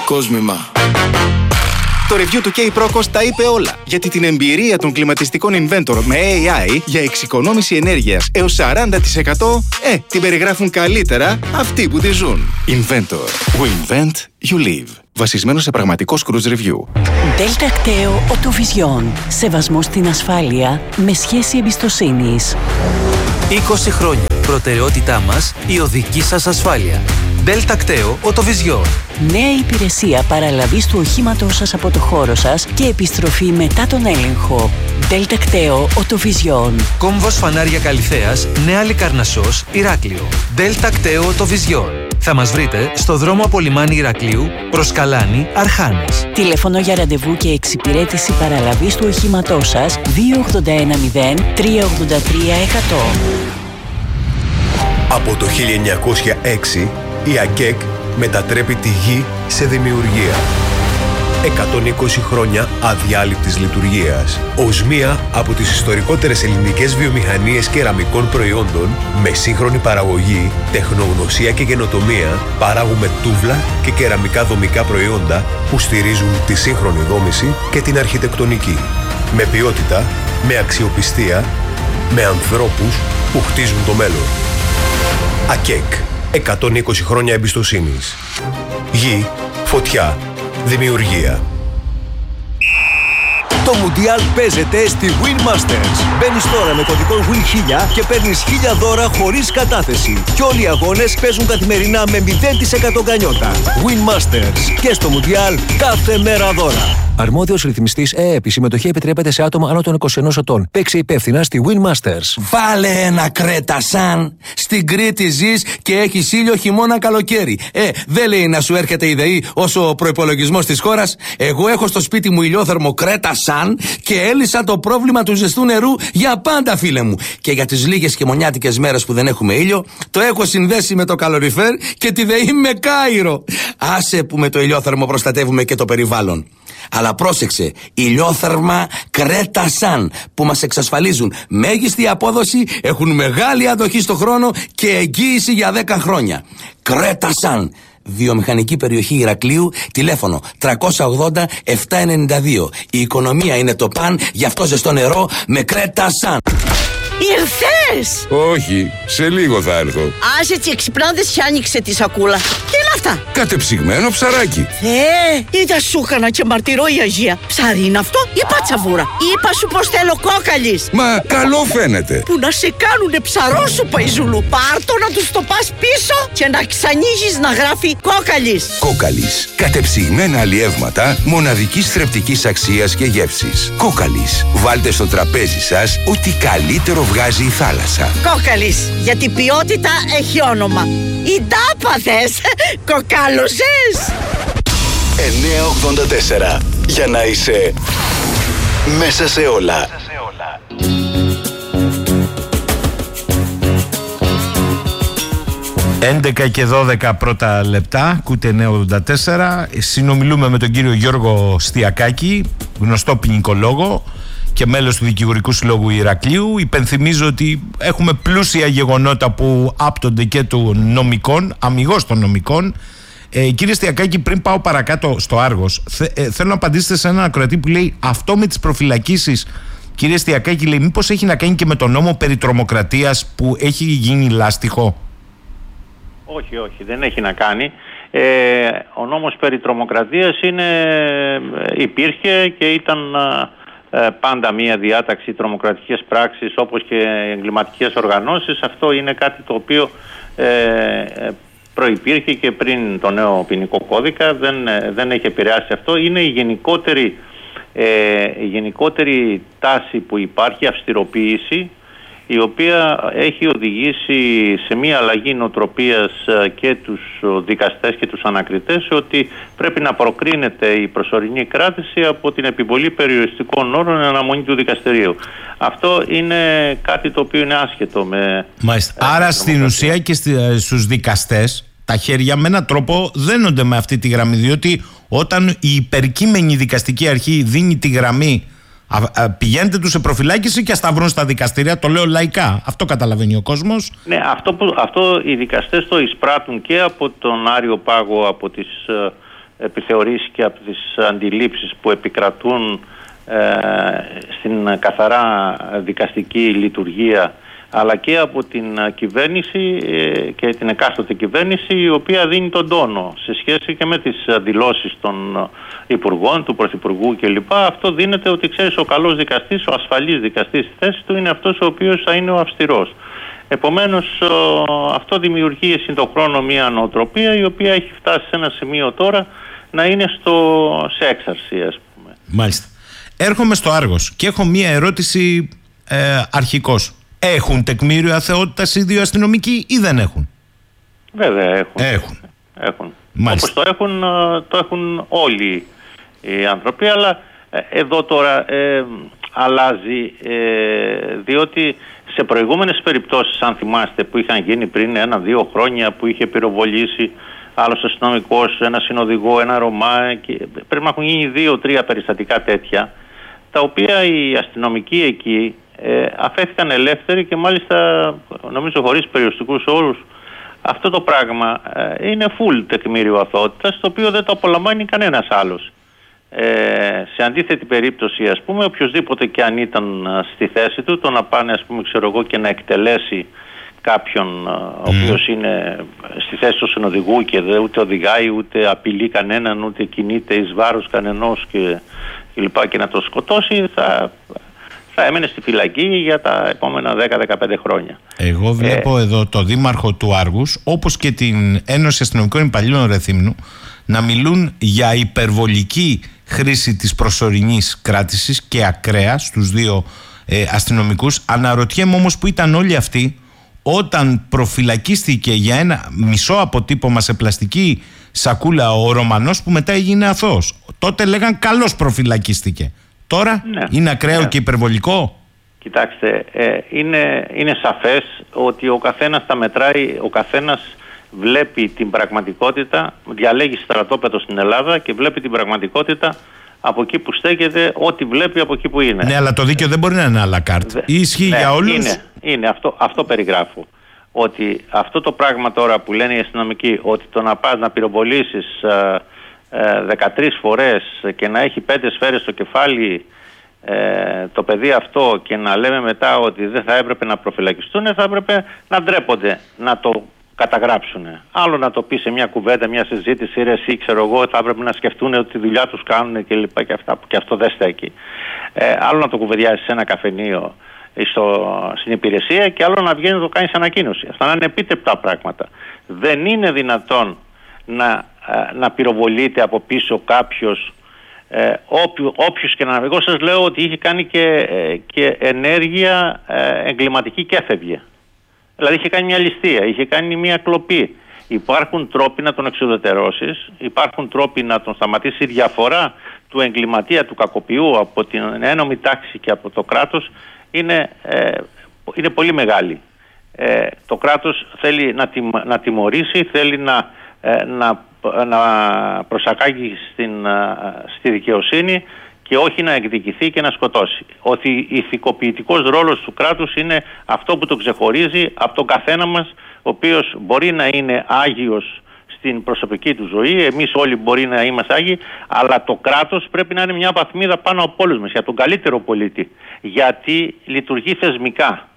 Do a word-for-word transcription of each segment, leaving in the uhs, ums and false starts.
Κόσμημα. Το review του K-Procos τα είπε όλα, γιατί την εμπειρία των κλιματιστικών Inventor με έι άι για εξοικονόμηση ενέργειας έως σαράντα τοις εκατό ε, την περιγράφουν καλύτερα αυτοί που τη ζουν. Inventor. We invent, you live. Βασισμένο σε πραγματικό cruise review. Delta Acteo Autovision. Σεβασμός στην ασφάλεια με σχέση εμπιστοσύνης. είκοσι χρόνια. Προτεραιότητά μας η οδική σας ασφάλεια. Delta Acteo Autovision. Νέα υπηρεσία παραλαβής του οχήματός σας από το χώρο σας και επιστροφή μετά τον έλεγχο. Delta Acteo Autovision. Κόμβος Φανάρια Καλυθέας, Νέα Λικαρνασσός, Ηράκλειο. Delta Acteo Autovision. Θα μας βρείτε στο δρόμο από λιμάνι Ηρακλείου προς Καλάνη, Αρχάνες. Τηλέφωνο για ραντεβού και εξυπηρέτηση παραλαβής του οχήματός σας δύο ογδόντα ένα μηδέν τρία ογδόντα τρία εκατό. Από το χίλια εννιακόσια έξι η ΑΚΕΚ μετατρέπει τη γη σε δημιουργία. εκατόν είκοσι χρόνια αδιάλειπτης λειτουργίας. Ως μία από τις ιστορικότερες ελληνικές βιομηχανίες κεραμικών προϊόντων, με σύγχρονη παραγωγή, τεχνογνωσία και καινοτομία, παράγουμε τούβλα και κεραμικά δομικά προϊόντα που στηρίζουν τη σύγχρονη δόμηση και την αρχιτεκτονική. Με ποιότητα, με αξιοπιστία, με ανθρώπους που χτίζουν το μέλλον. ΑΚΕΚ. εκατόν είκοσι χρόνια εμπιστοσύνης. Γη, φωτιά, δημιουργία. Το Μουντιάλ παίζεται στη Win Masters. Μπαίνεις τώρα με κωδικό Win χίλια και παίρνεις χίλια δώρα χωρίς κατάθεση. Και όλοι οι αγώνες παίζουν καθημερινά με μηδέν τοις εκατό γκανιότα. Win Masters. Και στο Μουντιάλ κάθε μέρα δώρα. Αρμόδιος ρυθμιστής ΕΕΠ. Η συμμετοχή επιτρέπεται σε άτομα άνω των είκοσι ενός ετών. Παίξε υπεύθυνα στη Win Masters. Βάλε ένα Κρέτα Σαν. Στην Κρήτη ζεις και έχεις ήλιο χειμώνα καλοκαίρι. Ε, δεν λέει να σου έρχεται η ΔΕΗ όσο ο προϋπολογισμός της χώρας. Εγώ έχω στο σπίτι μου ηλιόθερμο Κρέτα Σαν και έλυσα το πρόβλημα του ζεστού νερού για πάντα, φίλε μου. Και για τις λίγες χειμωνιάτικες μέρες που δεν έχουμε ήλιο, το έχω συνδέσει με το καλοριφέρ και τη ΔΕΗ με Κάιρο. Άσε που με το ηλιόθερμο προστατεύουμε και το περιβάλλον. Αλλά πρόσεξε, ηλιόθερμα Κρέτα Σαν που μας εξασφαλίζουν μέγιστη απόδοση, έχουν μεγάλη αντοχή στο χρόνο και εγγύηση για δέκα χρόνια. Κρέτα Σαν. Βιομηχανική περιοχή Ηρακλείου, τηλέφωνο τριακόσια ογδόντα επτακόσια ενενήντα δύο. Η οικονομία είναι το παν, γι' αυτό ζεστό νερό με Κρέτα Σαν. Ήρθες! Όχι, σε λίγο θα έρθω. Ας έτσι εξυπνάδες και άνοιξε τη σακούλα. Τι είναι αυτά? Κατεψυγμένο ψαράκι. Θεέ, είδα σούχανα και μαρτυρώ η Αγία. Ψάρι είναι αυτό ή πατσαβούρα? Είπα σου πως θέλω κόκαλης. Μα καλό φαίνεται. Που να σε κάνουνε ψαρό σου, Παϊζούλου. Πάρτο να τους το πας πίσω και να ξανοίγεις να γράφει κόκαλης. Κόκαλης. Κατεψυγμένα αλλιεύματα μοναδικής θρεπτικής αξίας και γεύσης. Κόκαλης. Βάλτε στο τραπέζι σας ό,τι καλύτερο βγάζει η θάλασσα. Κόκαλης, γιατί ποιότητα έχει όνομα. Η τάπα θες, κοκάλωσες. εννιακόσια ογδόντα τέσσερα. Για να είσαι μέσα σε όλα. έντεκα και δώδεκα πρώτα λεπτά, ακούτε εννιακόσια ογδόντα τέσσερα. Συνομιλούμε με τον κύριο Γιώργο Στιακάκη, γνωστό ποινικολόγο και μέλος του Δικηγορικού Συλλόγου Ηρακλείου. Υπενθυμίζω ότι έχουμε πλούσια γεγονότα που άπτονται και των νομικών, αμιγώς των νομικών. Ε, κύριε Στιακάκη, πριν πάω παρακάτω στο Άργος, θε, ε, θέλω να απαντήσετε σε έναν ακροατή που λέει αυτό με τις προφυλακίσεις. Κύριε Στιακάκη, λέει, μήπως έχει να κάνει και με τον νόμο περί τρομοκρατίας που έχει γίνει λάστιχο? Όχι, όχι, δεν έχει να κάνει. Ε, ο νόμος περί τρομοκρατίας είναι, υπήρχε και ήταν ε, πάντα μία διάταξη τρομοκρατικές πράξεις όπως και εγκληματικές οργανώσεις. Αυτό είναι κάτι το οποίο ε, προϋπήρχε και πριν το νέο ποινικό κώδικα, δεν, δεν έχει επηρεάσει αυτό. Είναι η γενικότερη, ε, η γενικότερη τάση που υπάρχει, αυστηροποίηση, η οποία έχει οδηγήσει σε μια αλλαγή νοοτροπίας και τους δικαστές και τους ανακριτές ότι πρέπει να προκρίνεται η προσωρινή κράτηση από την επιβολή περιοριστικών όρων εν αναμονή του δικαστηρίου. Αυτό είναι κάτι το οποίο είναι άσχετο με... Μάλιστα. Άρα στην ουσία και στους δικαστές τα χέρια με έναν τρόπο δένονται με αυτή τη γραμμή, διότι όταν η υπερκείμενη δικαστική αρχή δίνει τη γραμμή Α, α, πηγαίνετε τους σε προφυλάκηση και ασταυρούν στα δικαστήρια, το λέω λαϊκά, αυτό καταλαβαίνει ο κόσμος. Ναι, αυτό, που, αυτό οι δικαστές το εισπράττουν και από τον Άριο Πάγο, από τις επιθεωρήσει και από τις αντιλήψεις που επικρατούν ε, στην καθαρά δικαστική λειτουργία, αλλά και από την κυβέρνηση ε, και την εκάστοτε κυβέρνηση, η οποία δίνει τον τόνο σε σχέση και με τις αντιλώσεις των υπουργών, του πρωθυπουργού κλπ. Αυτό δίνεται ότι, ξέρεις, ο καλός δικαστής, ο ασφαλής δικαστής στη θέση του είναι αυτός ο οποίος θα είναι ο αυστηρός. Επομένως, αυτό δημιουργεί στον χρόνο μια νοοτροπία η οποία έχει φτάσει σε ένα σημείο τώρα να είναι στο, σε έξαρση, ας πούμε. Μάλιστα. Έρχομαι στο Άργος και έχω μια ερώτηση ε, αρχικώς. Έχουν τεκμήριο αθεότητας οι δύο αστυνομικοί ή δεν έχουν? Βέβαια έχουν. Έχουν. έχουν. Όπως το έχουν, το έχουν όλοι οι άνθρωποι, αλλά ε, εδώ τώρα ε, αλλάζει, ε, διότι σε προηγούμενες περιπτώσεις, αν θυμάστε, που είχαν γίνει πριν ένα-δύο χρόνια, που είχε πυροβολήσει άλλος αστυνομικός, ένα συνοδηγό, ένα Ρωμά, και πρέπει να έχουν γίνει δύο-τρία περιστατικά τέτοια, τα οποία οι αστυνομικοί εκεί ε, αφέθηκαν ελεύθεροι και μάλιστα, νομίζω, χωρίς περιοριστικούς όρους. Αυτό το πράγμα ε, είναι full τεκμήριο αθωότητας, το οποίο δεν το απολαμβάνει κανένας άλλος. Ε, σε αντίθετη περίπτωση, ας πούμε, οποιοδήποτε και αν ήταν στη θέση του, το να πάνε, ας πούμε, ξέρω εγώ, και να εκτελέσει κάποιον mm. ο οποίος είναι στη θέση του συνοδηγού και δεν ούτε οδηγάει, ούτε απειλεί κανέναν, ούτε κινείται εις βάρος κανενός και, και λοιπά, και να το σκοτώσει, θα, θα έμενε στη φυλακή για τα επόμενα δέκα με δεκαπέντε χρόνια. Εγώ βλέπω ε, εδώ το δήμαρχο του Άργους, όπως και την Ένωση Αστυνομικών Υπαλλήλων Ρεθύμνου, να μιλούν για υπερβολική χρήση της προσωρινής κράτησης και ακραία στους δύο ε, αστυνομικούς. Αναρωτιέμαι όμως που ήταν όλοι αυτοί όταν προφυλακίστηκε για ένα μισό αποτύπωμα σε πλαστική σακούλα ο Ρωμανός, που μετά έγινε αθώος. Τότε λέγαν καλώς προφυλακίστηκε. Τώρα ναι, είναι ακραίο ναι. και υπερβολικό. Κοιτάξτε, ε, είναι, είναι σαφές ότι ο καθένας τα μετράει, ο καθένας βλέπει την πραγματικότητα, διαλέγει στρατόπεδο στην Ελλάδα και βλέπει την πραγματικότητα από εκεί που στέκεται, ό,τι βλέπει από εκεί που είναι. Ναι, αλλά το δίκαιο δεν μπορεί να είναι à la carte. Δε, Ισχύει ναι, για όλους. Είναι, είναι αυτό, αυτό περιγράφω. Ότι αυτό το πράγμα τώρα που λένε οι αστυνομικοί, ότι το να πας να πυροβολήσεις ε, ε, δεκατρείς φορές και να έχει πέντε σφαίρες στο κεφάλι ε, το παιδί αυτό, και να λέμε μετά ότι δεν θα έπρεπε να προφυλακιστούν, θα έπρεπε να ντρέπονται να το καταγράψουν. Άλλο να το πει σε μια κουβέντα, μια συζήτηση, ρε εσύ, ξέρω εγώ, θα έπρεπε να σκεφτούν ότι τη δουλειά τους κάνουν και λοιπά και αυτά, και αυτό δεν στέκει. Ε, άλλο να το κουβεντιάσει σε ένα καφενείο στο, στην υπηρεσία, και άλλο να βγαίνει να το κάνει ανακοίνωση. Αυτά να είναι επίτευτα πράγματα. Δεν είναι δυνατόν να, να πυροβολείται από πίσω κάποιος, ε, όποιο, όποιος και να. Εγώ σας λέω ότι είχε κάνει και, ε, και ενέργεια ε, εγκληματική και έφευγε. Δηλαδή είχε κάνει μια ληστεία, είχε κάνει μια κλοπή. Υπάρχουν τρόποι να τον εξουδετερώσεις, υπάρχουν τρόποι να τον σταματήσει. Η διαφορά του εγκληματία, του κακοποιού από την ένομη τάξη και από το κράτος είναι, ε, είναι πολύ μεγάλη. Ε, το κράτος θέλει να, τιμ, να τιμωρήσει, θέλει να, ε, να, να προσακάγει στην, στη δικαιοσύνη και όχι να εκδικηθεί και να σκοτώσει. Ότι ηθικοποιητικός ρόλος του κράτους είναι αυτό που το ξεχωρίζει από τον καθένα μας, ο οποίος μπορεί να είναι άγιος στην προσωπική του ζωή, εμείς όλοι μπορεί να είμαστε άγιοι, αλλά το κράτος πρέπει να είναι μια βαθμίδα πάνω από όλους μας, για τον καλύτερο πολίτη, γιατί λειτουργεί θεσμικά.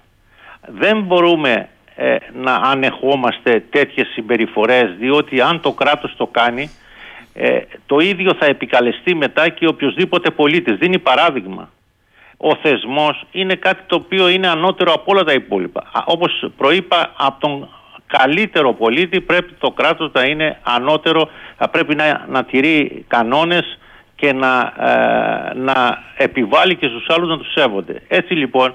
Δεν μπορούμε ε, να ανεχόμαστε τέτοιες συμπεριφορές, διότι αν το κράτος το κάνει, Ε, το ίδιο θα επικαλεστεί μετά και οποιοσδήποτε πολίτης. Δίνει παράδειγμα. Ο θεσμός είναι κάτι το οποίο είναι ανώτερο από όλα τα υπόλοιπα. Όπως προείπα, από τον καλύτερο πολίτη πρέπει το κράτος να είναι ανώτερο, θα πρέπει να, να τηρεί κανόνες και να, ε, να επιβάλλει και στους άλλους να τους σέβονται. Έτσι λοιπόν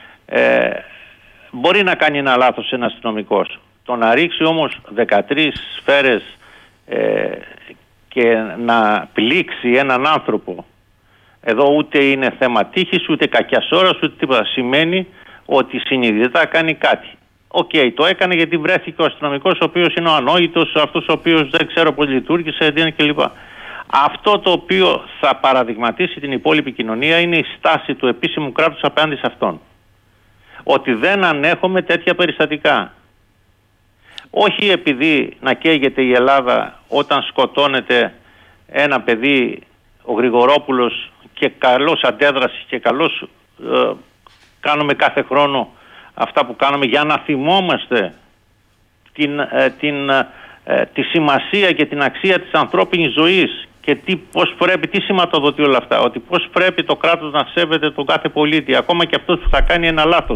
ε, μπορεί να κάνει ένα λάθος ένας αστυνομικός. Το να ρίξει όμως δεκατρείς σφαίρες ε, και να πλήξει έναν άνθρωπο, εδώ ούτε είναι θέμα τύχης, ούτε κακιάς ώρας, ούτε τίποτα. Σημαίνει ότι συνειδητά κάνει κάτι. Οκ, okay, το έκανε γιατί βρέθηκε ο αστυνομικός, ο οποίος είναι ο ανόητος, αυτός ο οποίος δεν ξέρω πώς λειτουργήσε κλπ. Αυτό το οποίο θα παραδειγματίσει την υπόλοιπη κοινωνία είναι η στάση του επίσημου κράτους απέναντι σε αυτόν. Ότι δεν ανέχομαι τέτοια περιστατικά. Όχι επειδή να καίγεται η Ελλάδα όταν σκοτώνεται ένα παιδί, ο Γρηγορόπουλος, και καλός αντέδραση και καλός ε, κάνουμε κάθε χρόνο αυτά που κάνουμε για να θυμόμαστε την, ε, την, ε, τη σημασία και την αξία της ανθρώπινης ζωής και τι, πώς πρέπει, τι σηματοδοτεί όλα αυτά, ότι πώς πρέπει το κράτος να σέβεται τον κάθε πολίτη, ακόμα και αυτός που θα κάνει ένα λάθος.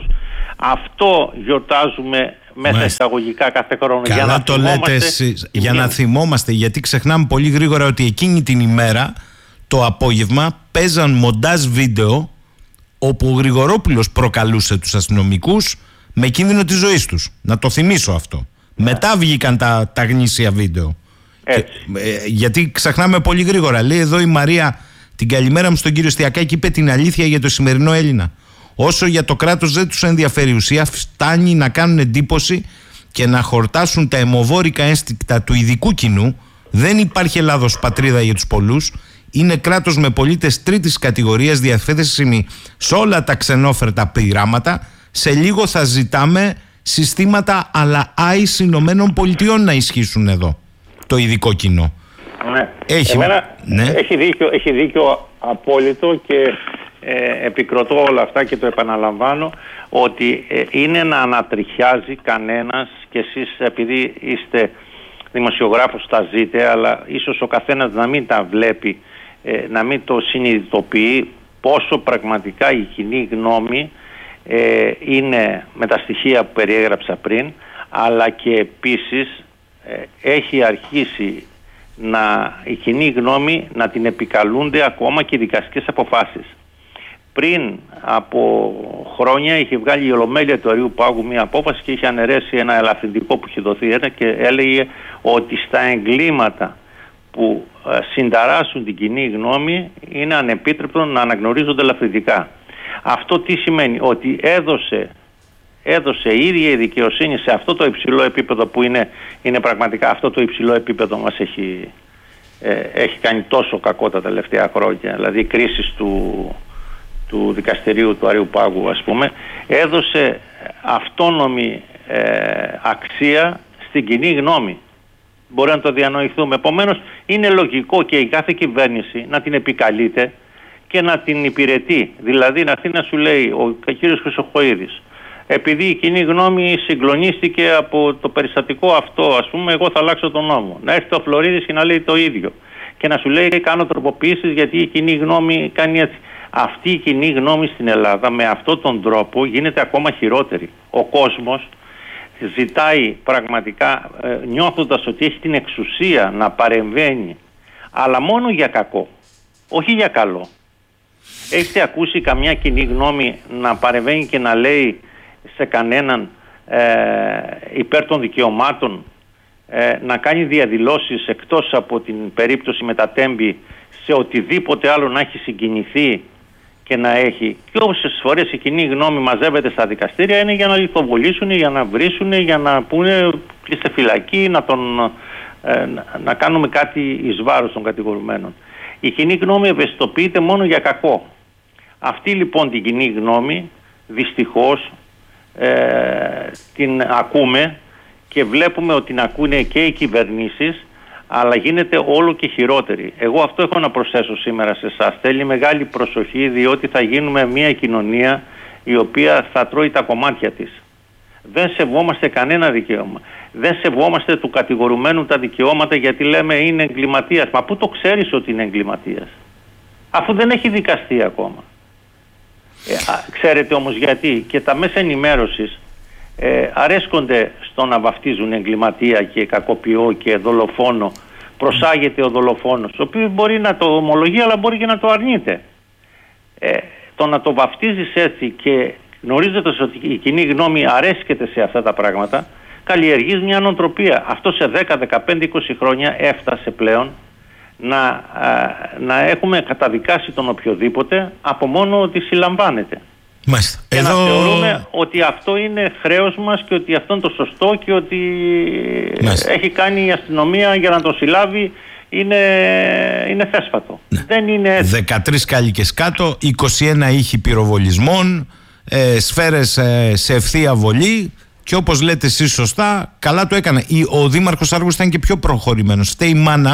Αυτό γιορτάζουμε μέσα εισαγωγικά κάθε χρόνο. Καλά, για να το λέτε εσείς, για να θυμόμαστε, γιατί ξεχνάμε πολύ γρήγορα ότι εκείνη την ημέρα το απόγευμα παίζαν μοντάζ βίντεο όπου ο Γρηγορόπουλος προκαλούσε τους αστυνομικούς με κίνδυνο της ζωής τους. Να το θυμίσω αυτό. Ναι. Μετά βγήκαν τα, τα γνήσια βίντεο. Και, ε, γιατί ξεχνάμε πολύ γρήγορα. Λέει εδώ η Μαρία, την καλημέρα μου στον κύριο Στιακάκη, είπε την αλήθεια για το σημερινό Έλληνα. Όσο για το κράτος δεν τους ενδιαφέρει η ουσία, φτάνει να κάνουν εντύπωση και να χορτάσουν τα αιμοβόρικα ένστικτα του ειδικού κοινού. Δεν υπάρχει Ελλάδος πατρίδα για τους πολλούς. Είναι κράτος με πολίτες τρίτης κατηγορίας, διαθέσιμοι σε όλα τα ξενόφερτα πειράματα. Σε λίγο θα ζητάμε συστήματα αλλά άις Ηνωμένων Πολιτειών να ισχύσουν εδώ, το ειδικό κοινό. Ναι. Έχει, Εμένα, ναι. έχει, δίκιο, έχει δίκιο απόλυτο και ε, επικροτώ όλα αυτά και το επαναλαμβάνω, ότι ε, είναι να ανατριχιάζει κανένας, και εσείς επειδή είστε δημοσιογράφος τα ζείτε, αλλά ίσως ο καθένας να μην τα βλέπει, ε, να μην το συνειδητοποιεί πόσο πραγματικά η κοινή γνώμη ε, είναι με τα στοιχεία που περιέγραψα πριν, αλλά και επίσης ε, έχει αρχίσει να, η κοινή γνώμη να την επικαλούνται ακόμα και οι δικαστικές αποφάσεις. Πριν από χρόνια είχε βγάλει η Ολομέλεια του Αριού Πάγου μια απόφαση και είχε αναιρέσει ένα ελαφρυντικό που είχε δοθεί και έλεγε ότι στα εγκλήματα που συνταράσσουν την κοινή γνώμη είναι ανεπίτρεπτο να αναγνωρίζονται ελαφρυντικά. Αυτό τι σημαίνει? Ότι έδωσε, έδωσε η ίδια η δικαιοσύνη σε αυτό το υψηλό επίπεδο που είναι, είναι πραγματικά αυτό το υψηλό επίπεδο μας έχει, ε, έχει κάνει τόσο κακό τα τελευταία χρόνια, δηλαδή κρίσεις του του δικαστηρίου του Αριού Πάγου, ας πούμε, έδωσε αυτόνομη ε, αξία στην κοινή γνώμη. Μπορεί να το διανοηθούμε. Επομένως, είναι λογικό και η κάθε κυβέρνηση να την επικαλείται και να την υπηρετεί. Δηλαδή, να έρθει να σου λέει ο κύριος Χρυσοχοΐδης, επειδή η κοινή γνώμη συγκλονίστηκε από το περιστατικό αυτό, ας πούμε, εγώ θα αλλάξω τον νόμο. Να έρθει ο Φλωρίδης και να λέει το ίδιο. Και να σου λέει, κάνω τροποποιήσεις γιατί η κοινή γνώμη κάνει έτσι. Αυτή η κοινή γνώμη στην Ελλάδα με αυτόν τον τρόπο γίνεται ακόμα χειρότερη. Ο κόσμος ζητάει πραγματικά, ε, νιώθοντας ότι έχει την εξουσία να παρεμβαίνει, αλλά μόνο για κακό, όχι για καλό. Έχετε ακούσει καμιά κοινή γνώμη να παρεμβαίνει και να λέει σε κανέναν ε, υπέρ των δικαιωμάτων, ε, να κάνει διαδηλώσεις εκτός από την περίπτωση με τα Τέμπη, σε οτιδήποτε άλλο να έχει συγκινηθεί και να έχει? Και όσες φορές η κοινή γνώμη μαζεύεται στα δικαστήρια είναι για να λιθοβολήσουν, για να βρίσουν, για να πούνε κλείστε φυλακή, να, τον, ε, να κάνουμε κάτι εις βάρος των κατηγορουμένων. Η κοινή γνώμη ευαισθητοποιείται μόνο για κακό. Αυτή λοιπόν την κοινή γνώμη δυστυχώς ε, την ακούμε και βλέπουμε ότι την ακούνε και οι κυβερνήσεις, αλλά γίνεται όλο και χειρότερη. Εγώ αυτό έχω να προσθέσω σήμερα σε εσάς. Θέλει μεγάλη προσοχή, διότι θα γίνουμε μια κοινωνία η οποία θα τρώει τα κομμάτια της. Δεν σεβόμαστε κανένα δικαίωμα. Δεν σεβόμαστε του κατηγορουμένου τα δικαιώματα, γιατί λέμε είναι εγκληματίας. Μα πού το ξέρεις ότι είναι εγκληματίας, αφού δεν έχει δικαστεί ακόμα? Ε, α, ξέρετε όμως γιατί? Και τα μέσα ενημέρωσης Ε, αρέσκονται στο να βαφτίζουν εγκληματία και κακοποιό και δολοφόνο. Προσάγεται ο δολοφόνος, ο οποίος μπορεί να το ομολογεί αλλά μπορεί και να το αρνείται. Ε, το να το βαφτίζεις έτσι και γνωρίζοντας ότι η κοινή γνώμη αρέσκεται σε αυτά τα πράγματα, καλλιεργείς μια νοοτροπία. Αυτό σε δέκα, δεκαπέντε, είκοσι χρόνια έφτασε πλέον να, α, να έχουμε καταδικάσει τον οποιοδήποτε από μόνο ότι συλλαμβάνεται. Μάλιστα. Και Εδώ... να θεωρούμε ότι αυτό είναι χρέος μας και ότι αυτό είναι το σωστό και ότι Μάλιστα. έχει κάνει η αστυνομία για να τον συλλάβει είναι, είναι θέσφατο. Ναι. Δεν είναι... δεκατρείς κάλικες κάτω, είκοσι ένα ήχοι πυροβολισμών, ε, σφαίρες ε, σε ευθεία βολή, και όπως λέτε εσείς σωστά, καλά το έκανε. Ο Δήμαρχος Άργους ήταν και πιο προχωρημένος. Φταίει η μάνα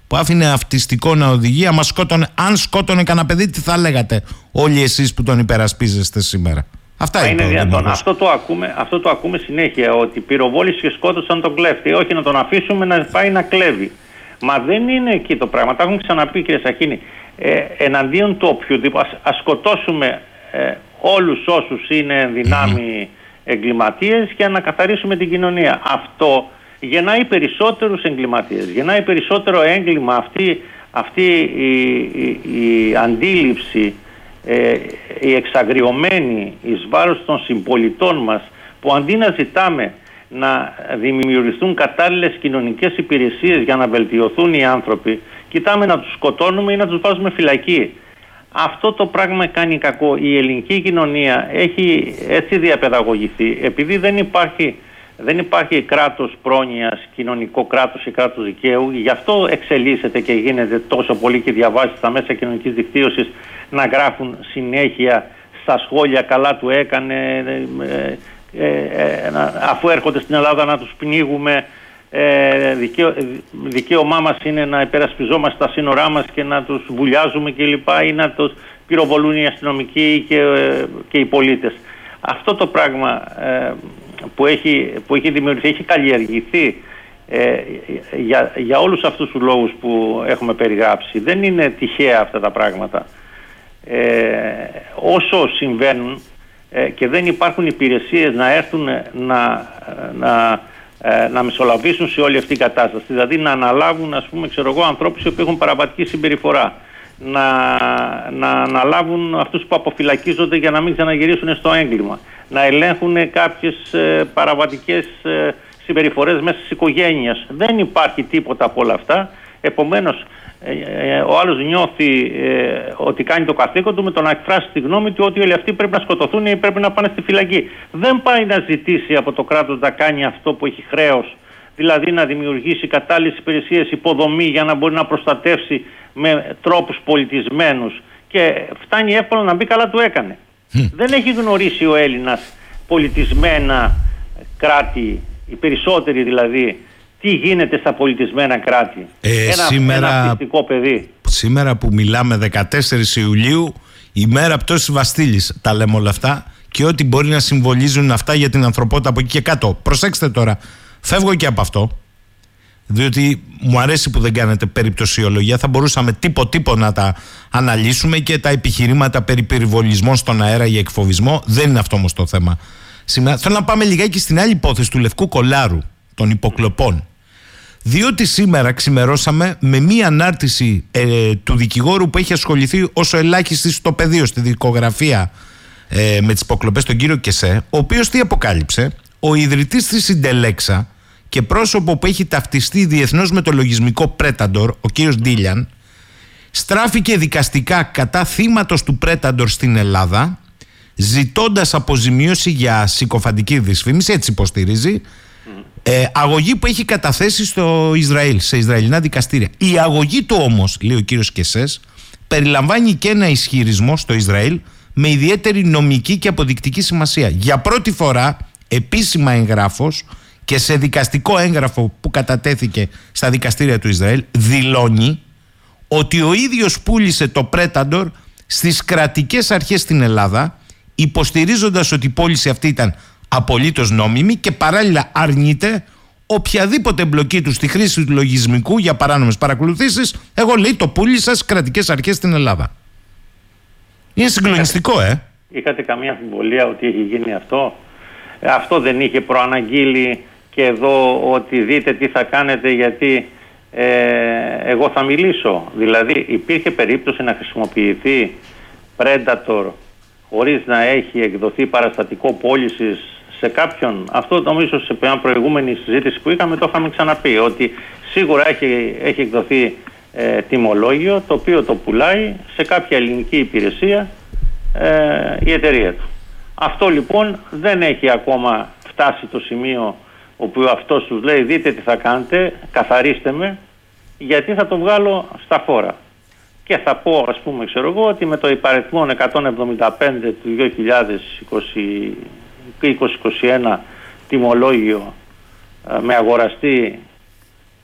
που άφηνε αυτιστικό να οδηγεί, άμα σκότωνε, αν σκότωνε κανένα παιδί, τι θα λέγατε όλοι εσείς που τον υπερασπίζεστε σήμερα? Αυτά είναι δυνατόν. Αυτό το, ακούμε, αυτό το ακούμε συνέχεια, ότι πυροβόλησε και σκότωσαν τον κλέφτη. Όχι, να τον αφήσουμε να πάει να κλέβει. Μα δεν είναι εκεί το πράγμα. Τα έχουμε ξαναπεί, κύριε Σαχίνη. Ε, εναντίον του οποιοδήποτε, ας, ας σκοτώσουμε ε, όλους όσους είναι δυνάμοι mm-hmm. εγκληματίες και να καθαρίσουμε την κοινωνία. Αυτό γεννάει περισσότερους εγκληματίες, γεννάει περισσότερο έγκλημα. Αυτή, αυτή η, η, η αντίληψη, ε, η εξαγριωμένη εις βάρος των συμπολιτών μας, που αντί να ζητάμε να δημιουργηθούν κατάλληλες κοινωνικές υπηρεσίες για να βελτιωθούν οι άνθρωποι, κοιτάμε να τους σκοτώνουμε ή να τους βάζουμε φυλακή. Αυτό το πράγμα κάνει κακό. Η ελληνική κοινωνία έχει έτσι διαπαιδαγωγηθεί, επειδή δεν υπάρχει, δεν υπάρχει κράτος πρόνοιας, κοινωνικό κράτος ή κράτος δικαίου. Γι' αυτό εξελίσσεται και γίνεται τόσο πολύ και διαβάζει στα μέσα κοινωνικής δικτύωσης να γράφουν συνέχεια στα σχόλια καλά του έκανε, ε, ε, ε, αφού έρχονται στην Ελλάδα να τους πνίγουμε. Ε, δικαίω, δικαίωμά μας είναι να υπερασπιζόμαστε τα σύνορά μας και να τους βουλιάζουμε κλπ, ή να τους πυροβολούν οι αστυνομικοί και, και οι πολίτες. Αυτό το πράγμα ε, που, έχει, που έχει δημιουργηθεί, έχει καλλιεργηθεί ε, για, για όλους αυτούς τους λόγους που έχουμε περιγράψει. Δεν είναι τυχαία αυτά τα πράγματα. Ε, όσο συμβαίνουν ε, και δεν υπάρχουν υπηρεσίες να έρθουν να, να να μεσολαβήσουν σε όλη αυτή την κατάσταση, δηλαδή να αναλάβουν, ας πούμε, ξέρω εγώ, ανθρώπους που έχουν παραβατική συμπεριφορά, να, να αναλάβουν αυτούς που αποφυλακίζονται για να μην ξαναγυρίσουν στο έγκλημα, να ελέγχουν κάποιες ε, παραβατικές ε, συμπεριφορές μέσα στις οικογένειες. Δεν υπάρχει τίποτα από όλα αυτά. Επομένως, ε, ε, ο άλλος νιώθει ε, ότι κάνει το καθήκον του με το να εκφράσει τη γνώμη του ότι όλοι αυτοί πρέπει να σκοτωθούν ή πρέπει να πάνε στη φυλακή. Δεν πάει να ζητήσει από το κράτος να κάνει αυτό που έχει χρέος, δηλαδή να δημιουργήσει κατάλληλες υπηρεσίες, υποδομή για να μπορεί να προστατεύσει με τρόπους πολιτισμένους, και φτάνει εύκολα να μπει, καλά του έκανε. Mm. Δεν έχει γνωρίσει ο Έλληνας πολιτισμένα κράτη, οι περισσότεροι δηλαδή, τι γίνεται στα πολιτισμένα κράτη. Ε, ένα, σήμερα, ένα αυτιστικό παιδί. Σήμερα που μιλάμε, δεκατέσσερις Ιουλίου, ημέρα πτώσης Βαστίλης, τα λέμε όλα αυτά, και ό,τι μπορεί να συμβολίζουν αυτά για την ανθρωπότητα από εκεί και κάτω. Προσέξτε τώρα, φεύγω και από αυτό, διότι μου αρέσει που δεν κάνετε περιπτωσιολογία. Θα μπορούσαμε τύπο-τύπο να τα αναλύσουμε και τα επιχειρήματα περί περιβολισμών στον αέρα για εκφοβισμό. Δεν είναι αυτό όμως το θέμα. Σήμερα θέλω να πάμε λιγάκι στην άλλη υπόθεση του Λευκού Κολάρου, των υποκλοπών. Διότι σήμερα ξημερώσαμε με μία ανάρτηση ε, του δικηγόρου που έχει ασχοληθεί όσο ελάχιστη στο πεδίο, στη δικογραφία ε, με τις υποκλοπές, τον κύριο Κεσέ, ο οποίος τι αποκάλυψε? Ο ιδρυτής της Συντελέξα και πρόσωπο που έχει ταυτιστεί διεθνώς με το λογισμικό Πρέταντορ, ο κύριος Ντίλιαν, στράφηκε δικαστικά κατά θύματος του Πρέταντορ στην Ελλάδα, ζητώντας αποζημίωση για συκοφαντική δυσφήμιση, έτσι υποστηρίζει, ε, αγωγή που έχει καταθέσει στο Ισραήλ, σε Ισραηλινά δικαστήρια. Η αγωγή του όμως, λέει ο κύριος Κεσές, περιλαμβάνει και ένα ισχυρισμό στο Ισραήλ με ιδιαίτερη νομική και αποδεικτική σημασία. Για πρώτη φορά, επίσημα εγγράφος και σε δικαστικό έγγραφο που κατατέθηκε στα δικαστήρια του Ισραήλ, δηλώνει ότι ο ίδιος πούλησε το Πρέταντορ στις κρατικές αρχές στην Ελλάδα, υποστηρίζοντας ότι η πώληση αυτή ήταν απολύτως νόμιμη, και παράλληλα αρνείται οποιαδήποτε εμπλοκή του στη χρήση του λογισμικού για παράνομες παρακολουθήσεις. Εγώ, λέει, το πούλησα στις κρατικές αρχές στην Ελλάδα. Είναι συγκλονιστικό, ε. Είχατε καμία αμφιβολία ότι έχει γίνει αυτό? Αυτό δεν είχε προαναγγείλει και εδώ ότι δείτε τι θα κάνετε, γιατί ε, εγώ θα μιλήσω? Δηλαδή υπήρχε περίπτωση να χρησιμοποιηθεί Predator χωρίς να έχει εκδοθεί παραστατικό πώλησης σε κάποιον? Αυτό νομίζω σε μια προηγούμενη συζήτηση που είχαμε το είχαμε ξαναπεί, ότι σίγουρα έχει, έχει εκδοθεί ε, τιμολόγιο το οποίο το πουλάει σε κάποια ελληνική υπηρεσία ε, η εταιρεία του. Αυτό λοιπόν δεν έχει ακόμα φτάσει το σημείο όπου αυτός τους λέει δείτε τι θα κάνετε, καθαρίστε με, γιατί θα το βγάλω στα φόρα. Και θα πω, ας πούμε, ξέρω εγώ, ότι με το υπαριθμό εκατόν εβδομήντα πέντε του δύο χιλιάδες είκοσι είκοσι είκοσι ένα τιμολόγιο με αγοραστή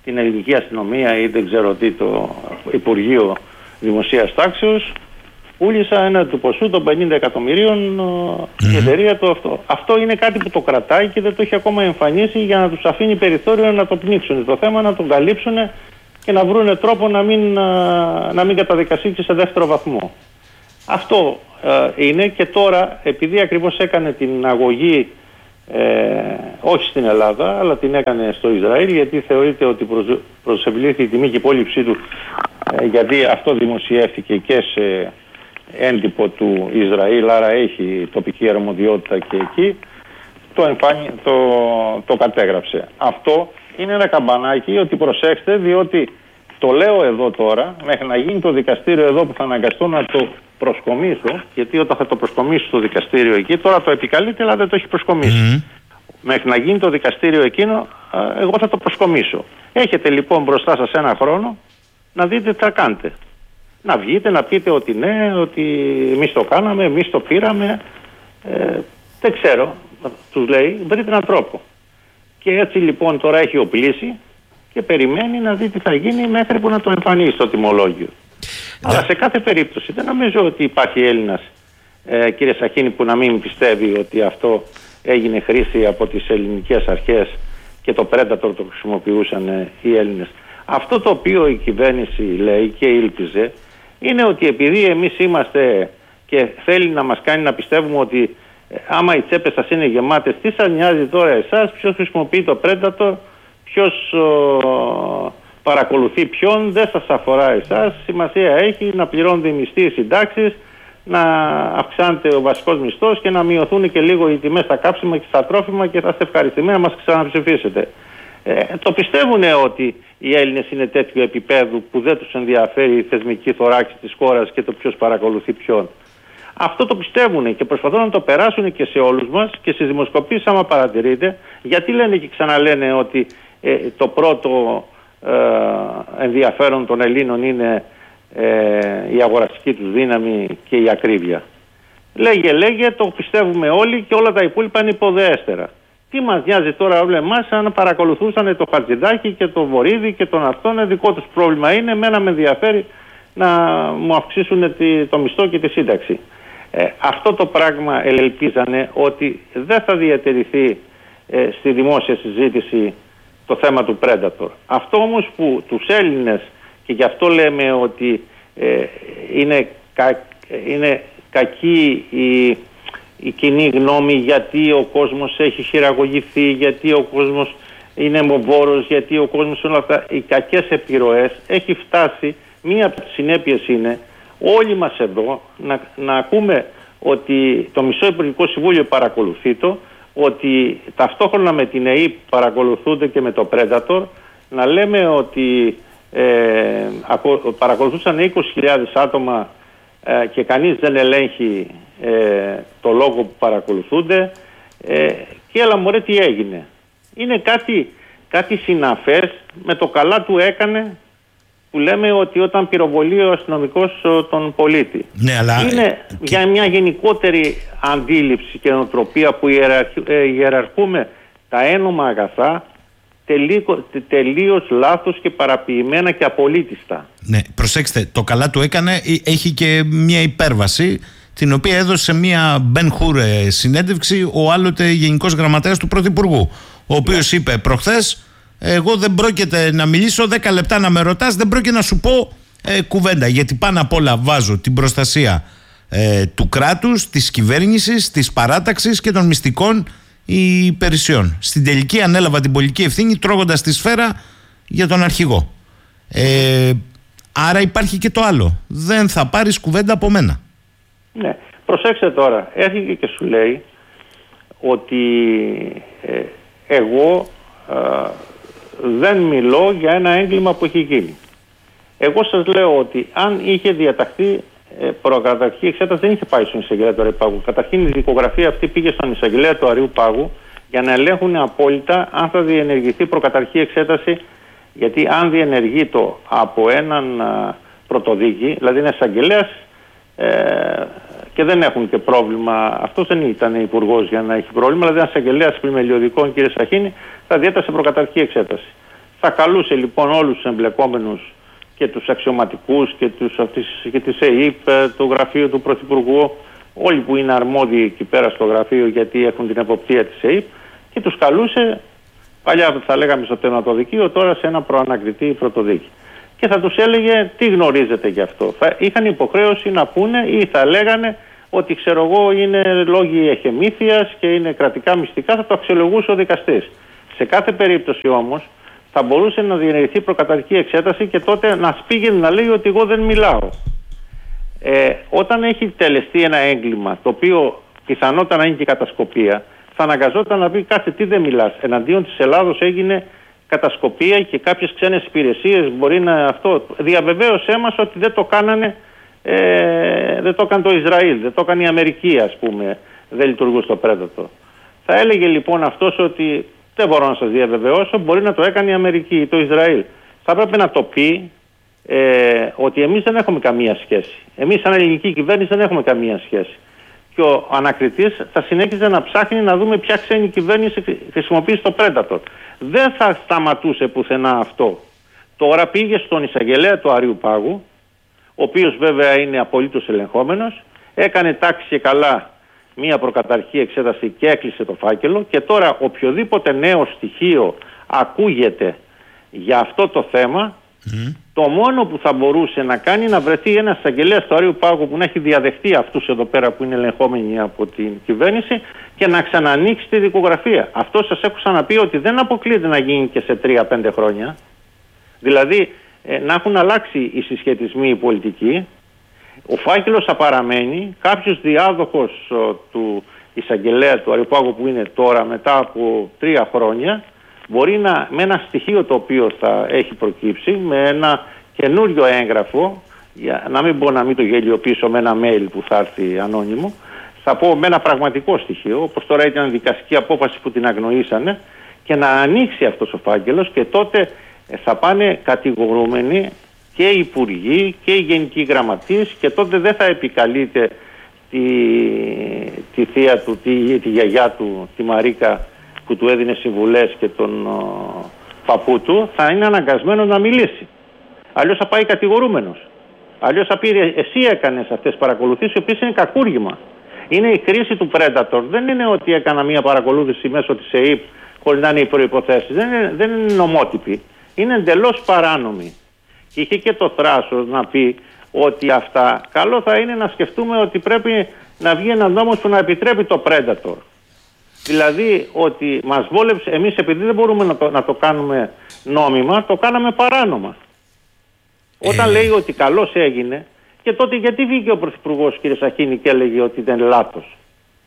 την ελληνική αστυνομία ή δεν ξέρω τι, το Υπουργείο Δημοσίας Τάξεως, πούλησα ένα του ποσού των πενήντα εκατομμυρίων mm-hmm. η εταιρεία του αυτό. Αυτό είναι κάτι που το κρατάει και δεν το έχει ακόμα εμφανίσει για να τους αφήνει περιθώριο να το πνίξουν το θέμα, να τον καλύψουν και να βρουν τρόπο να μην, να μην καταδικαστεί σε δεύτερο βαθμό. Αυτό ε, είναι, και τώρα επειδή ακριβώς έκανε την αγωγή ε, όχι στην Ελλάδα αλλά την έκανε στο Ισραήλ, γιατί θεωρείται ότι προσευλήθη η τιμή και η υπόλοιψή του, ε, γιατί αυτό δημοσιεύτηκε και σε έντυπο του Ισραήλ, άρα έχει τοπική αρμοδιότητα και εκεί, το, εμφάνι, το, το κατέγραψε. Αυτό είναι ένα καμπανάκι ότι προσέξτε, διότι το λέω εδώ τώρα, μέχρι να γίνει το δικαστήριο εδώ που θα αναγκαστώ να το προσκομίσω, γιατί όταν θα το προσκομίσω στο δικαστήριο εκεί, τώρα το επικαλείται αλλά δεν το έχει προσκομίσει. Mm-hmm. Μέχρι να γίνει το δικαστήριο εκείνο, εγώ θα το προσκομίσω. Έχετε λοιπόν μπροστά σας ένα χρόνο να δείτε τι θα κάνετε. Να βγείτε, να πείτε ότι ναι, ότι εμείς το κάναμε, εμείς το πήραμε, ε, δεν ξέρω, τους λέει, βρείτε έναν τρόπο. Και έτσι λοιπόν τώρα έχει οπλίσει και περιμένει να δει τι θα γίνει μέχρι που να το εμφανίσει στο τιμολόγιο. Yeah. Αλλά σε κάθε περίπτωση δεν νομίζω ότι υπάρχει Έλληνας, ε, κύριε Σαχίνη, που να μην πιστεύει ότι αυτό έγινε χρήση από τις ελληνικές αρχές και το Predator το χρησιμοποιούσαν ε, οι Έλληνες. Αυτό το οποίο η κυβέρνηση λέει και ήλπιζε είναι ότι επειδή εμείς είμαστε και θέλει να μας κάνει να πιστεύουμε ότι ε, άμα οι τσέπες σας είναι γεμάτες, τι σας νοιάζει τώρα εσάς, ποιος χρησιμοποιεί το Predator, ποιος ο, παρακολουθεί ποιον, δεν σας αφορά εσάς, σημασία έχει να πληρώνονται οι μισθοί, οι συντάξεις, να αυξάνεται ο βασικός μισθός και να μειωθούν και λίγο οι τιμές στα κάψιμα και στα τρόφιμα και θα είστε ευχαριστημένοι να μας ξαναψηφίσετε. Ε, το πιστεύουν ότι οι Έλληνες είναι τέτοιου επίπεδου που δεν τους ενδιαφέρει η θεσμική θωράξη της χώρας και το ποιος παρακολουθεί ποιον. Αυτό το πιστεύουν και προσπαθούν να το περάσουν και σε όλους μας και στις δημοσκοπήσεις, άμα παρατηρείτε, γιατί λένε και ξαναλένε ότι ε, το πρώτο ε, ενδιαφέρον των Ελλήνων είναι ε, η αγοραστική τους δύναμη και η ακρίβεια. Λέγε, λέγε, το πιστεύουμε όλοι και όλα τα υπόλοιπα είναι υποδέστερα. Τι μας νοιάζει τώρα όλοι εμάς αν παρακολουθούσαν το Χατζηδάκι και το Βορίδη και τον αυτόν, δικό τους πρόβλημα είναι, εμένα με ενδιαφέρει να μου αυξήσουν το μισθό και τη σύνταξη. Ε, αυτό το πράγμα ελπίζανε ότι δεν θα διατηρηθεί ε, στη δημόσια συζήτηση το θέμα του Predator. Αυτό όμως που τους Έλληνες, και γι' αυτό λέμε ότι ε, είναι, κα, είναι κακή η, η κοινή γνώμη, γιατί ο κόσμος έχει χειραγωγηθεί, γιατί ο κόσμος είναι αιμοβόρος, γιατί ο κόσμος όλα αυτά, οι κακές επιρροές, έχει φτάσει, μία από τις συνέπειες είναι όλοι μας εδώ να, να ακούμε ότι το μισό Υπουργικό Συμβούλιο παρακολουθεί το, ότι ταυτόχρονα με την ΕΕΠ παρακολουθούνται και με το Predator, να λέμε ότι ε, παρακολουθούσαν είκοσι χιλιάδες άτομα ε, και κανείς δεν ελέγχει ε, το λόγο που παρακολουθούνται ε, και έλα μωρέ τι έγινε. Είναι κάτι, κάτι συναφές με το καλά του έκανε που λέμε ότι όταν πυροβολεί ο αστυνομικός τον πολίτη. Ναι, αλλά... Είναι και... για μια γενικότερη αντίληψη και νοοτροπία που ιεραρχούμε τα ένομα αγαθά τελείω, τελείως λάθος και παραποιημένα και απολύτιστα. Ναι, προσέξτε, το καλά του έκανε, έχει και μια υπέρβαση την οποία έδωσε μια Μπεν Χουρ συνέντευξη ο άλλοτε Γενικός Γραμματέας του Πρωθυπουργού, ο οποίος ναι. είπε προχθές, εγώ δεν πρόκειται να μιλήσω, δέκα λεπτά να με ρωτάς, δεν πρόκειται να σου πω ε, κουβέντα, γιατί πάνω απ' όλα βάζω την προστασία ε, του κράτους, της κυβέρνησης, της παράταξης και των μυστικών υπηρεσιών. Στην τελική ανέλαβα την πολιτική ευθύνη τρώγοντας τη σφαίρα για τον αρχηγό. Ε, άρα υπάρχει και το άλλο. Δεν θα πάρεις κουβέντα από μένα. Ναι, προσέξτε τώρα, έρχεται και σου λέει ότι ε, εγώ ε, δεν μιλώ για ένα έγκλημα που έχει γίνει. Εγώ σας λέω ότι αν είχε διαταχθεί ε, προκαταρχή εξέταση, δεν είχε πάει στον εισαγγελέα του Αριού Πάγου. Καταρχήν η δικογραφία αυτή πήγε στον εισαγγελέα του Αριού Πάγου για να ελέγχουν απόλυτα αν θα διενεργηθεί προκαταρχή εξέταση, γιατί αν διενεργεί το από έναν α, πρωτοδίκη, δηλαδή είναι εισαγγελέας ε, και δεν έχουν και πρόβλημα, αυτός δεν ήταν υπουργός για να έχει πρόβλημα, δηλαδή ένα εισαγγελέας πλημελιωδικών, κύριε Σαχίνη, θα διέτασε προκαταρχή εξέταση. Θα καλούσε λοιπόν όλους τους εμπλεκόμενους και τους αξιωματικούς και, τους, και της ΕΕΠ, το γραφείο του Πρωθυπουργού, όλοι που είναι αρμόδιοι εκεί πέρα στο γραφείο γιατί έχουν την εποπτεία της ΕΕΠ, και τους καλούσε, παλιά θα λέγαμε στο τεματοδικείο, τώρα σε ένα προανακριτή πρωτοδίκη. Και θα τους έλεγε τι γνωρίζετε γι' αυτό. Θα είχαν υποχρέωση να πούνε ή θα λέγανε ότι ξέρω εγώ είναι λόγοι εχεμήθειας και είναι κρατικά μυστικά, θα το αξιολογούσε ο δικαστής. Σε κάθε περίπτωση όμως θα μπορούσε να διενεργηθεί προκαταρκτική εξέταση και τότε να πήγαινε να λέει ότι εγώ δεν μιλάω. Ε, όταν έχει τελεστεί ένα έγκλημα το οποίο πιθανότατα να είναι και κατασκοπία, θα αναγκαζόταν να πει κάτσε τι δεν μιλάς. Εναντίον της Ελλάδος έγινε κατασκοπία και κάποιες ξένες υπηρεσίες μπορεί να αυτό. Διαβεβαίωσέ μας ότι δεν το κάνανε, ε, δεν το έκανε το Ισραήλ, δεν το έκανε η Αμερική, ας πούμε, δεν λειτουργούσε στο Predator. Θα έλεγε λοιπόν αυτός ότι δεν μπορώ να σας διαβεβαιώσω, μπορεί να το έκανε η Αμερική ή το Ισραήλ. Θα πρέπει να το πει ε, ότι εμείς δεν έχουμε καμία σχέση. Εμείς σαν ελληνική κυβέρνηση δεν έχουμε καμία σχέση. Και ο ανακριτής θα συνέχιζε να ψάχνει να δούμε ποια ξένη κυβέρνηση χρησιμοποιεί το Predator. Δεν θα σταματούσε πουθενά αυτό. Τώρα πήγε στον εισαγγελέα του Αριού Πάγου, ο οποίος βέβαια είναι απολύτως ελεγχόμενος, έκανε τάξη και καλά μία προκαταρχή εξέταση και έκλεισε το φάκελο, και τώρα οποιοδήποτε νέο στοιχείο ακούγεται για αυτό το θέμα, mm. το μόνο που θα μπορούσε να κάνει να βρεθεί ένας εισαγγελέας του Αριού Πάγου που να έχει διαδεχτεί αυτούς εδώ πέρα που είναι ελεγχόμενοι από την κυβέρνηση και να ξανανοίξει τη δικογραφία. Αυτό σας έχω ξαναπεί ότι δεν αποκλείεται να γίνει και σε τρία πέντε χρόνια. Δηλαδή ε, να έχουν αλλάξει οι συσχετισμοί οι πολιτικοί. Ο φάκελος θα παραμένει, κάποιος διάδοχος ο, του εισαγγελέα του Αριού Πάγου που είναι τώρα μετά από τρία χρόνια μπορεί να, με ένα στοιχείο το οποίο θα έχει προκύψει, με ένα καινούριο έγγραφο, για να μην πω να μην το γελιοποιήσω με ένα mail που θα έρθει ανώνυμο, θα πω με ένα πραγματικό στοιχείο, όπως τώρα ήταν δικαστική απόφαση που την αγνοήσανε, και να ανοίξει αυτός ο φάκελος, και τότε θα πάνε κατηγορούμενοι και οι υπουργοί και οι γενικοί γραμματείς, και τότε δεν θα επικαλείται τη, τη θεία του, τη, τη γιαγιά του, τη Μαρίκα, που του έδινε συμβουλές, και τον ο, παππού του, θα είναι αναγκασμένο να μιλήσει. Αλλιώς θα πάει κατηγορούμενος. Αλλιώς θα πει εσύ έκανες αυτές τις παρακολουθήσεις, οι οποίες είναι κακούργημα. Είναι η χρήση του Predator. Δεν είναι ότι έκανα μια παρακολούθηση μέσω της ΕΕΠ χωρίς να είναι οι προϋποθέσεις. Δεν είναι, δεν είναι νομότυπη. Είναι εντελώς παράνομη. Και είχε και το θράσος να πει ότι αυτά καλό θα είναι να σκεφτούμε ότι πρέπει να βγει ένας νόμος που να επιτρέπει το Predator. Δηλαδή ότι μας βόλεψε, εμείς επειδή δεν μπορούμε να το, να το κάνουμε νόμιμα, το κάναμε παράνομα. Ε. Όταν λέει ότι καλώς έγινε, και τότε γιατί βγήκε ο Πρωθυπουργός κ. Σαχίνη και έλεγε ότι ήταν λάθος.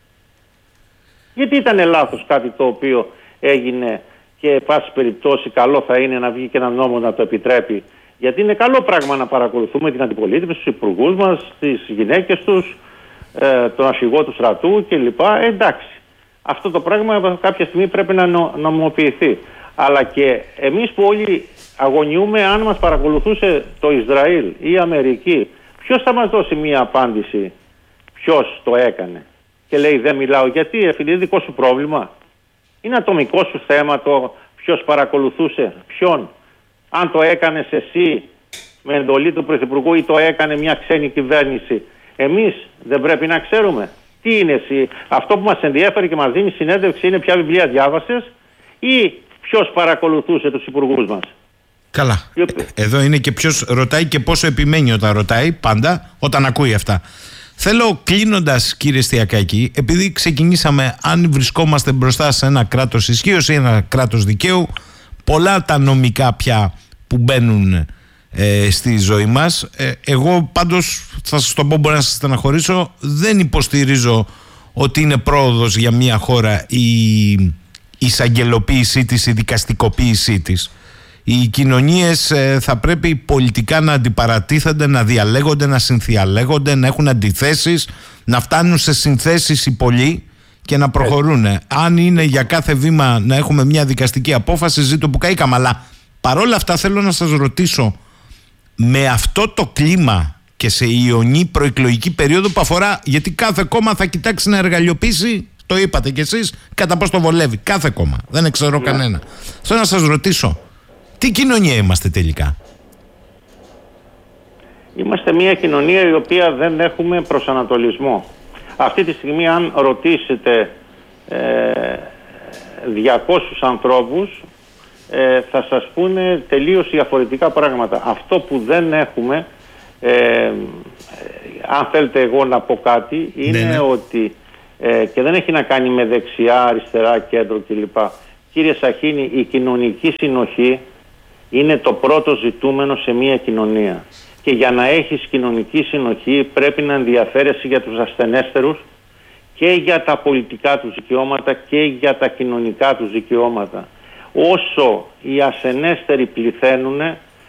Γιατί ήταν λάθος κάτι το οποίο έγινε και πάση περιπτώσει καλό θα είναι να βγει και ένα νόμο να το επιτρέπει. Γιατί είναι καλό πράγμα να παρακολουθούμε την αντιπολίτευση, τους υπουργούς μας, τις γυναίκες τους, ε, τον αρχηγό του στρατού κλπ. Ε, εντάξει. Αυτό το πράγμα κάποια στιγμή πρέπει να νο, νομιμοποιηθεί. Αλλά και εμείς που όλοι αγωνιούμε, αν μας παρακολουθούσε το Ισραήλ ή η Αμερική, ποιος θα μας δώσει μία απάντηση ποιος το έκανε? Και λέει δεν μιλάω. Γιατί, ε, φίλε, είναι δικό σου πρόβλημα. Είναι ατομικό σου θέμα το ποιος παρακολουθούσε ποιον. Αν το έκανες εσύ με εντολή του Πρωθυπουργού ή το έκανε μια ξένη κυβέρνηση, εμείς δεν πρέπει να ξέρουμε τι είναι εσύ? Αυτό που μας ενδιαφέρει και μας δίνει συνέντευξη είναι ποια βιβλία διάβασες ή ποιος παρακολουθούσε τους υπουργούς μας. Καλά. Εδώ είναι και ποιος ρωτάει και πόσο επιμένει όταν ρωτάει, πάντα όταν ακούει αυτά. Θέλω, κλείνοντας, κύριε Στιακάκη, επειδή ξεκινήσαμε, αν βρισκόμαστε μπροστά σε ένα κράτος ισχύος ή ένα κράτος δικαίου, πολλά τα νομικά πια που μπαίνουν ε, στη ζωή μας. Ε, εγώ πάντως, θα σας το πω, μπορεί να σας στεναχωρήσω, δεν υποστηρίζω ότι είναι πρόοδος για μια χώρα η εισαγγελοποίησή της, η δικαστικοποίησή της. Οι κοινωνίες ε, θα πρέπει πολιτικά να αντιπαρατίθενται, να διαλέγονται, να συνθιαλέγονται, να έχουν αντιθέσεις, να φτάνουν σε συνθέσεις οι πολλοί και να προχωρούν. Ε. Αν είναι για κάθε βήμα να έχουμε μια δικαστική απόφαση, ζήτω που καήκαμε. Αλλά παρόλα αυτά θέλω να σας ρωτήσω, με αυτό το κλίμα και σε ιονή προεκλογική περίοδο που αφορά, γιατί κάθε κόμμα θα κοιτάξει να εργαλειοποιήσει, το είπατε κι εσείς, κατά πώς το βολεύει. Κάθε κόμμα. Δεν ξέρω yeah. κανένα. Θέλω να σας ρωτήσω, Τι κοινωνία είμαστε τελικά? Είμαστε μια κοινωνία η οποία δεν έχουμε προσανατολισμό. Αυτή τη στιγμή αν ρωτήσετε ε, διακόσιους ανθρώπους ε, θα σας πούνε τελείως διαφορετικά πράγματα. Αυτό που δεν έχουμε, ε, αν θέλετε εγώ να πω κάτι, είναι ναι, ναι. ότι ε, και δεν έχει να κάνει με δεξιά, αριστερά, κέντρο κλπ. Κύριε Σαχίνη, η κοινωνική συνοχή είναι το πρώτο ζητούμενο σε μια κοινωνία. Και για να έχεις κοινωνική συνοχή πρέπει να ενδιαφέρεσαι για τους ασθενέστερους και για τα πολιτικά τους δικαιώματα και για τα κοινωνικά τους δικαιώματα. Όσο οι ασθενέστεροι πληθαίνουν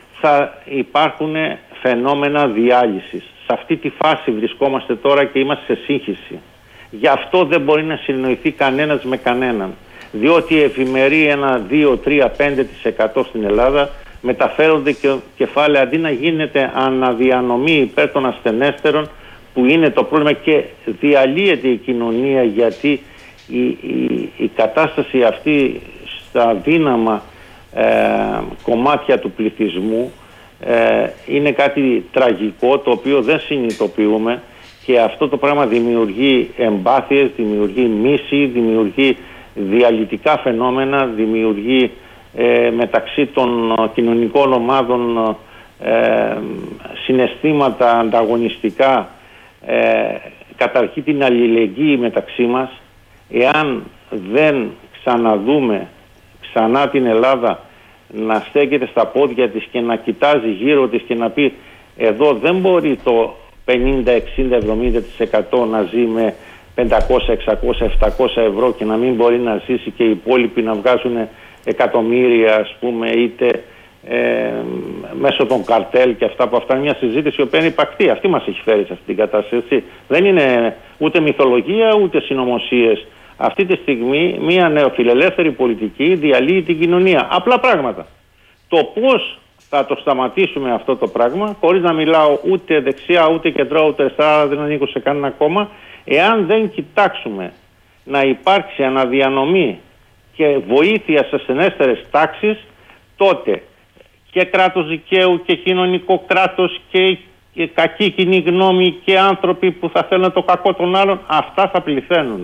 θα υπάρχουν φαινόμενα διάλυσης. Σε αυτή τη φάση βρισκόμαστε τώρα και είμαστε σε σύγχυση. Γι' αυτό δεν μπορεί να συνοηθεί κανένας με κανέναν. Διότι ευημερεί ένα δύο, τρία, πέντε τοις εκατό στην Ελλάδα, μεταφέρονται και κεφάλαια αντί να γίνεται αναδιανομή υπέρ των ασθενέστερων που είναι το πρόβλημα και διαλύεται η κοινωνία γιατί η, η, η κατάσταση αυτή στα δύναμα ε, κομμάτια του πληθυσμού ε, είναι κάτι τραγικό το οποίο δεν συνειδητοποιούμε και αυτό το πράγμα δημιουργεί εμπάθειες, δημιουργεί μίση, δημιουργεί διαλυτικά φαινόμενα, δημιουργεί ε, μεταξύ των κοινωνικών ομάδων ε, συναισθήματα ανταγωνιστικά, ε, καταρχήν την αλληλεγγύη μεταξύ μας. Εάν δεν ξαναδούμε ξανά την Ελλάδα να στέκεται στα πόδια της και να κοιτάζει γύρω της και να πει εδώ δεν μπορεί το πενήντα, εξήντα, εβδομήντα τοις εκατό να ζει με πεντακόσια, εξακόσια, επτακόσια ευρώ και να μην μπορεί να ζήσει και οι υπόλοιποι να βγάζουν εκατομμύρια ας πούμε είτε ε, μέσω των καρτέλ και αυτά που αυτά είναι μια συζήτηση η οποία είναι υπαρκτή. Αυτή μας έχει φέρει σε αυτή την κατάσταση. Δεν είναι ούτε μυθολογία ούτε συνωμοσίες. Αυτή τη στιγμή μια νεοφιλελεύθερη πολιτική διαλύει την κοινωνία. Απλά πράγματα. Το πώς θα το σταματήσουμε αυτό το πράγμα, χωρίς να μιλάω ούτε δεξιά ούτε κεντρό ούτε αριστερά, δεν ανήκω σε κανένα κόμμα, εάν δεν κοιτάξουμε να υπάρξει αναδιανομή και βοήθεια σε ασθενέστερες τάξεις, τότε και κράτος δικαίου και κοινωνικό κράτος και, και κακή κοινή γνώμη και άνθρωποι που θα θέλουν το κακό των άλλων, αυτά θα πληθαίνουν.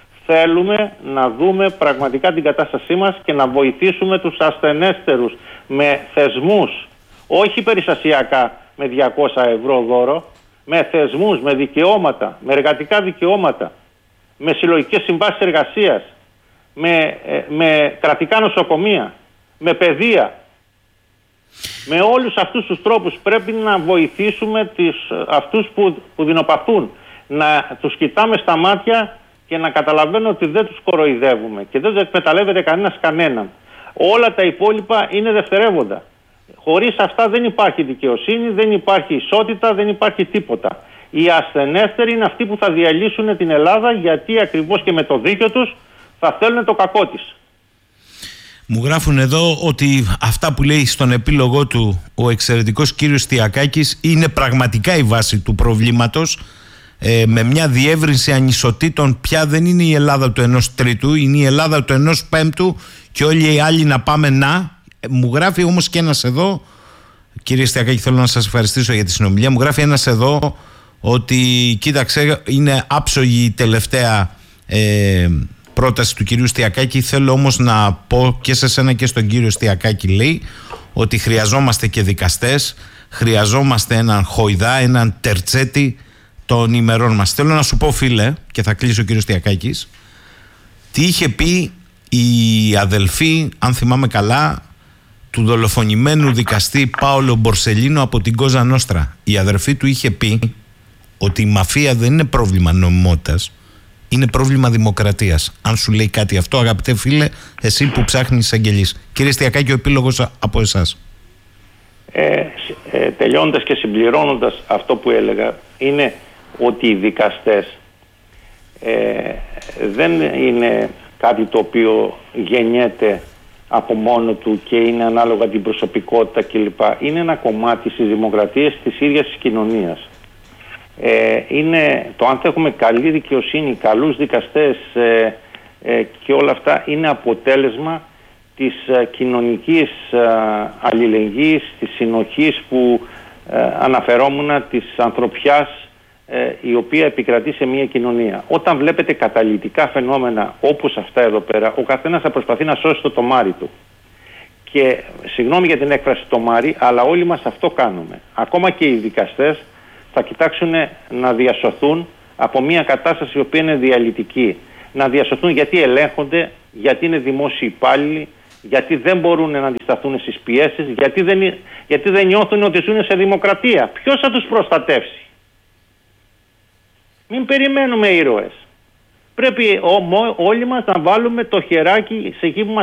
Θέλουμε να δούμε πραγματικά την κατάστασή μας και να βοηθήσουμε τους ασθενέστερους με θεσμούς, όχι περιστασιακά με διακόσια ευρώ δώρο, με θεσμούς, με δικαιώματα, με εργατικά δικαιώματα, με συλλογικές συμβάσεις εργασίας, με, με κρατικά νοσοκομεία, με παιδεία. Με όλους αυτούς τους τρόπους πρέπει να βοηθήσουμε τις, αυτούς που, που δεινοπαθούν, να τους κοιτάμε στα μάτια και να καταλαβαίνουν ότι δεν τους κοροϊδεύουμε και δεν εκμεταλλεύεται κανένας κανέναν. Όλα τα υπόλοιπα είναι δευτερεύοντα. Χωρίς αυτά δεν υπάρχει δικαιοσύνη, δεν υπάρχει ισότητα, δεν υπάρχει τίποτα. Οι ασθενέστεροι είναι αυτοί που θα διαλύσουν την Ελλάδα γιατί ακριβώς και με το δίκιο τους θα θέλουν το κακό της. Μου γράφουν εδώ ότι αυτά που λέει στον επίλογό του ο εξαιρετικός κύριος Στιακάκης είναι πραγματικά η βάση του προβλήματος. Ε, με μια διεύρυνση ανισοτήτων πια δεν είναι η Ελλάδα του ενός τρίτου, είναι η Ελλάδα του ενός πέμπτου και όλοι οι άλλοι να πάμε να. Μου γράφει όμως και ένας εδώ, κύριε Στιακάκη, θέλω να σας ευχαριστήσω για τη συνομιλία. Μου γράφει ένας εδώ ότι κοίταξε, είναι άψογη η τελευταία ε, πρόταση του κυρίου Στιακάκη. Θέλω όμως να πω και σε σένα και στον κύριο Στιακάκη, λέει, ότι χρειαζόμαστε και δικαστές, χρειαζόμαστε έναν Χοϊδά, έναν Τερτσέτη των ημερών μας. Θέλω να σου πω, φίλε, και θα κλείσει ο κύριος Στιακάκης, τι είχε πει η αδελφή, αν θυμάμαι καλά, του δολοφονημένου δικαστή Πάολο Μπορσελίνο από την Κόζα Νόστρα. Η αδερφή του είχε πει ότι η μαφία δεν είναι πρόβλημα νομιμότητας, είναι πρόβλημα δημοκρατίας. Αν σου λέει κάτι αυτό, αγαπητέ φίλε, εσύ που ψάχνεις αγγελείς. Κύριε Στιακάκη, ο επίλογος από εσάς. Ε, ε, τελειώνοντας και συμπληρώνοντας αυτό που έλεγα, είναι ότι οι δικαστές ε, δεν είναι κάτι το οποίο γεννιέται από μόνο του και είναι ανάλογα την προσωπικότητα κλπ. Είναι ένα κομμάτι της δημοκρατίας της ίδιας της κοινωνίας. Ε, είναι, το αν θα έχουμε καλή δικαιοσύνη, καλούς δικαστές ε, ε, και όλα αυτά είναι αποτέλεσμα της ε, κοινωνικής ε, αλληλεγγύης, της συνοχής που ε, αναφερόμουν, της ανθρωπιάς ε, η οποία επικρατεί σε μια κοινωνία. Όταν βλέπετε καταλυτικά φαινόμενα όπως αυτά εδώ πέρα, ο καθένας θα προσπαθεί να σώσει το τομάρι του. Και συγγνώμη για την έκφραση τομάρι, αλλά όλοι μας αυτό κάνουμε. Ακόμα και οι δικαστές θα κοιτάξουν να διασωθούν από μια κατάσταση η οποία είναι διαλυτική. Να διασωθούν γιατί ελέγχονται, γιατί είναι δημόσιοι υπάλληλοι, γιατί δεν μπορούν να αντισταθούν στις πιέσεις, γιατί δεν, γιατί δεν νιώθουν ότι ζουν σε δημοκρατία. Ποιος θα τους προστατεύσει? Μην περιμένουμε ήρωες. Πρέπει ό, όλοι μας να βάλουμε το χεράκι σε εκεί που μας